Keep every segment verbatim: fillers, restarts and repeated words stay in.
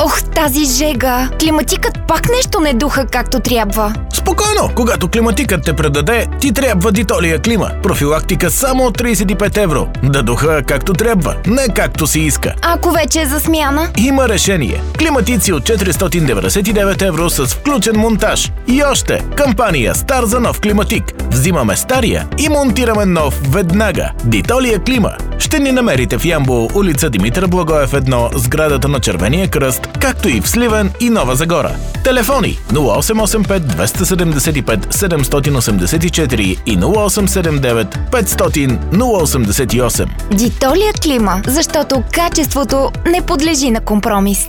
Ох, тази жега! Климатикът пак нещо не духа както трябва. Спокойно! Когато климатикът те предаде, ти трябва Дитолия Клима. Профилактика само от трийсет и пет евро. Да духа както трябва, не както си иска. Ако вече е за смяна? Има решение. Климатици от четиристотин деветдесет и девет евро с включен монтаж. И още, кампания Стар за нов климатик. Взимаме стария и монтираме нов веднага. Дитолия Клима. Ще ни намерите в Ямбол, улица Димитър Благоев едно, сградата на Червения кръст, както и в Сливен и Нова Загора. Телефони нула осем осем пет двеста седемдесет и пет седемстотин осемдесет и четири и нула осем седем девет петстотин нула осемдесет и осем. Дитолия Клима, защото качеството не подлежи на компромис.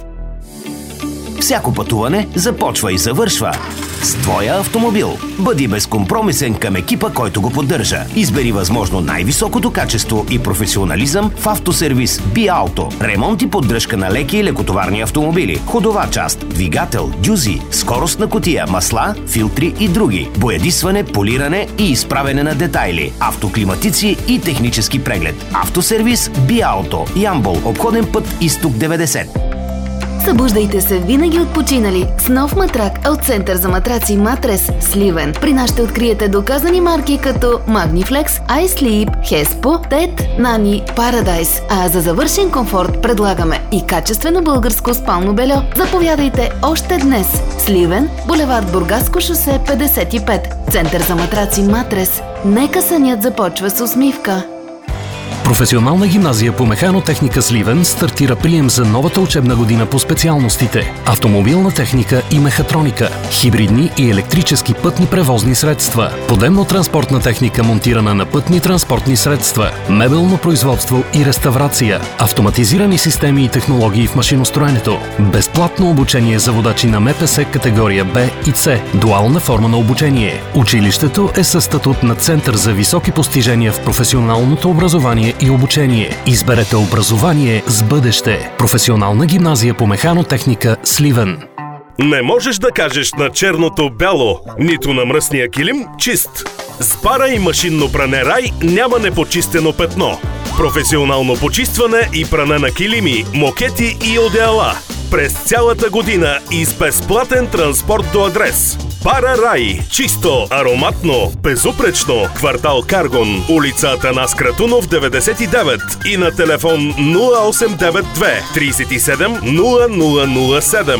Всяко пътуване започва и завършва с твоя автомобил. Бъди безкомпромисен към екипа, който го поддържа. Избери възможно най-високото качество и професионализъм в автосервис BiAuto. Ремонт и поддръжка на леки и лекотоварни автомобили, ходова част, двигател, дюзи, скоростна кутия, масла, филтри и други. Боядисване, полиране и изправяне на детайли. Автоклиматици и технически преглед. Автосервис BiAuto. Ямбол, обходен път Изток деветдесет. Събуждайте се винаги отпочинали с нов матрак от Център за матраци Матрес Сливен. При нас ще откриете доказани марки като Magniflex, iSleep, Hespo, Тед, Nani, Paradise. А за завършен комфорт предлагаме и качествено българско спално бельо. Заповядайте още днес. Сливен, булевард Бургаско шосе петдесет и пет. Център за матраци Матрес. Нека сънят започва с усмивка. Професионална гимназия по механотехника Сливен стартира прием за новата учебна година по специалностите автомобилна техника и мехатроника, хибридни и електрически пътни превозни средства, подемно-транспортна техника монтирана на пътни транспортни средства, мебелно производство и реставрация, автоматизирани системи и технологии в машиностроенето, безплатно обучение за водачи на МПС категория Б и С, дуална форма на обучение. Училището е със статут на Център за високи постижения в професионалното образование и обучение. Изберете образование с бъдеще. Професионална гимназия по механотехника Сливен. Не можеш да кажеш на черното бяло, нито на мръсния килим чист. С пара и машинно пране Рай няма непочистено петно. Професионално почистване и пране на килими, мокети и одеяла. През цялата година и с безплатен транспорт до адрес. Пара Рай. Чисто, ароматно, безупречно. Квартал Каргон. Улица Атанас Кратунов деветдесет и девет. И на телефон нула осем девет две трийсет и седем нула нула нула седем.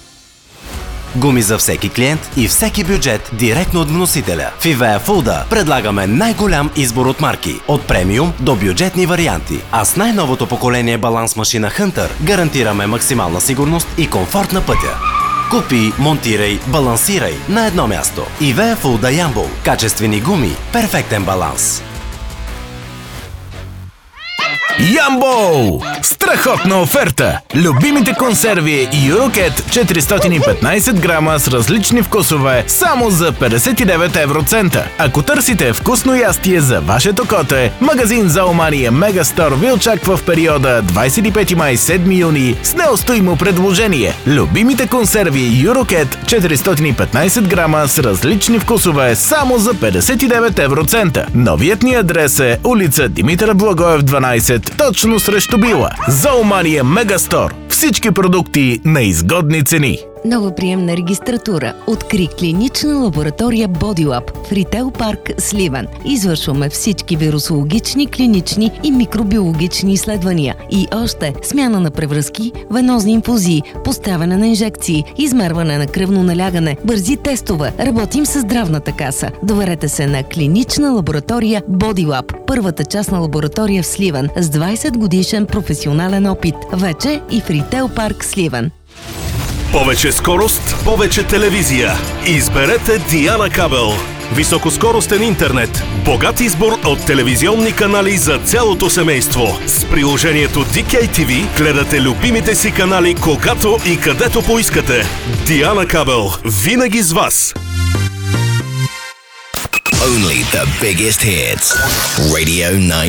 Гуми за всеки клиент и всеки бюджет директно от вносителя. В Ивеа Фулда предлагаме най-голям избор от марки, от премиум до бюджетни варианти. А с най-новото поколение баланс машина Hunter гарантираме максимална сигурност и комфорт на пътя. Купи, монтирай, балансирай на едно място. Ивеа Фулда Ямбол. Качествени гуми, перфектен баланс. Ямбол! Страхотна оферта! Любимите консерви Юрокет четиристотин и петнайсет грама с различни вкусове само за петдесет и девет евроцента. Ако търсите вкусно ястие за вашето коте, магазин Зоомания Мегастор ви очаква в периода двайсет и пети май – седми юни с неустоимо предложение. Любимите консерви Юрокет четиристотин и петнайсет грама с различни вкусове само за петдесет и девет евроцента. Новият ни адрес е улица Димитър Благоев дванайсет, точно срещу Била. Зоомания Мегастор. Всички продукти на изгодни цени. Нова приемна регистратура. Откри клинична лаборатория BodyLab в Ритейл парк Сливен. Извършваме всички вирусологични, клинични и микробиологични изследвания. И още смяна на превръзки, венозни инфузии, поставяне на инжекции, измерване на кръвно налягане, бързи тестове. Работим с здравната каса. Доверете се на клинична лаборатория BodyLab. Първата частна лаборатория в Сливен с двайсет годишен професионален опит. Вече и в Ритейл парк Сливен. Повече скорост, повече телевизия. Изберете Диана Кабел. Високоскоростен интернет. Богат избор от телевизионни канали за цялото семейство. С приложението Ди Кей Ти Ви гледате любимите си канали когато и където поискате. Диана Кабел. Винаги с вас. Only the biggest hits. Radio nine.